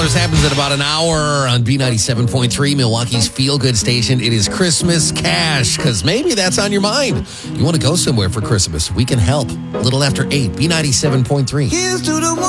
This happens at about an hour on B97.3, Milwaukee's feel-good station. It is Christmas Cash, because maybe that's on your mind. You want to go somewhere for Christmas? We can help. A little after 8, B97.3. Here's to the one.